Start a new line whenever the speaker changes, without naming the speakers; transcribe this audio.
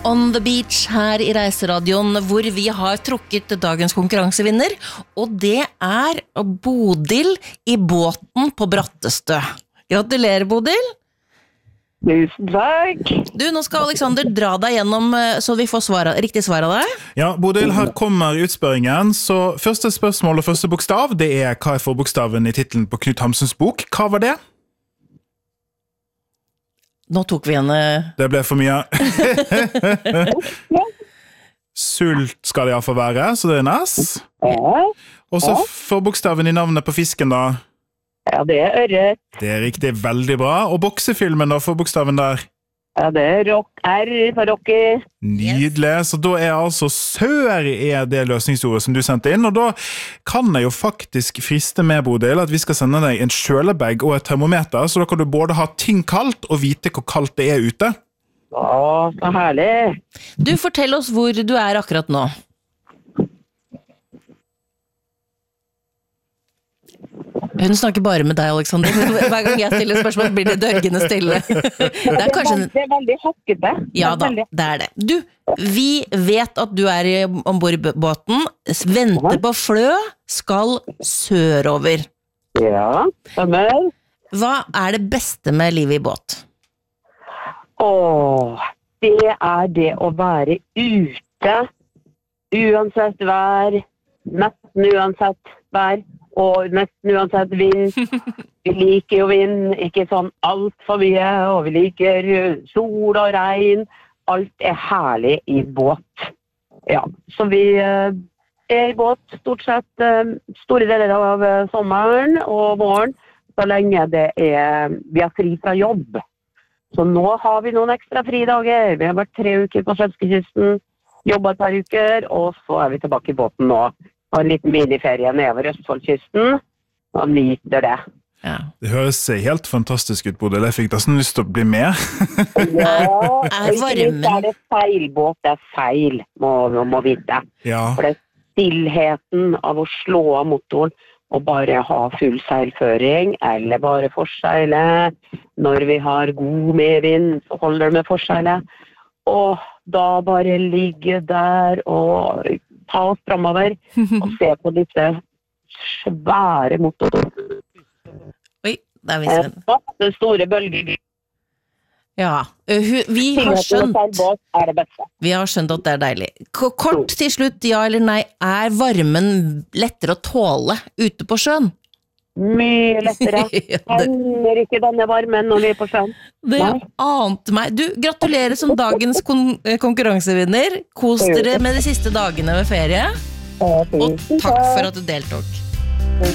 On the beach her I Reiseradioen, hvor vi har trukket dagens konkurransevinner, og det Bodil I båten på Brattestø. Gratulerer, Bodil!
Tusen takk!
Du, nå skal Alexander dra deg gjennom, så vi får riktig svar av deg.
Ja, Bodil, her kommer utspørringen. Så første spørsmål og første bokstav, det hva forbokstaven I titelen på Knut Hamsuns bok. Hva var det?
Nå tok vi henne.
Det ble for mye. Sult skal det I hvert fall være, så det S.
Ja.
Og så forbokstaven I navnet på fisken da.
Ja, det ørret.
Det riktig, veldig bra. Og boksefilmen da, forbokstaven der.
Ja, det R for Rocky.
Nydelig, så da altså sør det løsningsordet som du sendte inn, og da kan jeg jo faktisk friste med, Bodil, at vi skal sende deg en kjølebag og et termometer, så da kan du både ha ting kaldt og vite hvor kaldt det ute.
Å, så herlig.
Du, fortell oss hvor du akkurat nå. Hun snakker bare med deg, Alexander. Hver gang jeg stiller spørsmål, blir det dørgende stille. Det kanskje...
Det veldig hakkete.
Ja da, det det. Du, vi vet at du ombord I båten, venter på flø, skal sørover.
Ja, stemmer.
Hva det beste med livet I båt?
Det det å være ute, uansett vær, nesten uansett vær, og nesten uansett vind. Vi liker jo vind, ikke sånn alt for mye, og vi liker sol og regn. Alt herlig I båt. Ja, så vi I båt stort sett store deler av sommeren og våren, så lenge vi har fri fra jobb. Så nå har vi noen ekstra fridager. Vi har vært 3 uker på svenskekysten, jobbet et par uker, og så vi tilbake I båten nå. Og en liten miniferie nedover Østfoldkysten, og nyter det.
Ja.
Det høres helt fantastisk ut, Bodil. Jeg fikk nesten lyst til å bli med.
Ja,
varmen.
Det feilbåt, det feil, må vite.
Ja.
For det stillheten av å slå av motoren, og bare ha full seilføring, eller bare forseile. Når vi har god medvind, så holder det med forseile. Og da bare ligge der og ta oss fremover og se på disse svære motorer.
Oi, der viser den.
Det store bølger.
Ja, vi har skjønt
det beste.
Vi har skjønt at det deilig. Kort til slutt, ja eller nei, varmen lettere å tåle ute på sjøen?
Mye lettere. Kjenner ikke denne varmen når vi på sjøen.
Det ante meg. Du, gratulerer som dagens konkurransevinner. Kos dere med de siste dagene ved ferie. Og takk for at du deltok.